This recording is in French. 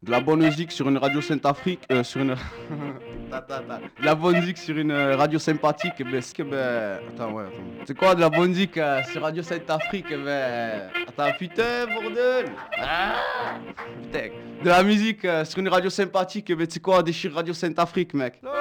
De la bonne musique sur une radio Sainte-Afrique, sur une... De la bonne musique sur une radio sympathique, eh ben, Attends, ouais, attends. C'est quoi de la bonne musique sur Radio Sainte-Afrique, eh ben... Attends, putain, bordel. Putain. De la musique sur une radio sympathique, eh ben, c'est quoi, déchire Radio Sainte-Afrique, mec.